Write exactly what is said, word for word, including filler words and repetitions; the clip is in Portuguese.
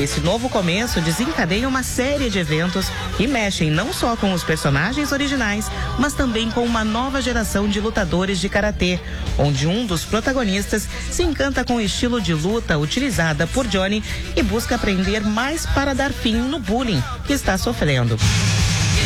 Esse novo começo desencadeia uma série de eventos que mexem não só com os personagens originais, mas também com uma nova geração de lutadores de karatê, onde um dos protagonistas se encanta com o estilo de luta utilizada por Johnny e busca aprender mais para dar fim no bullying que está sofrendo.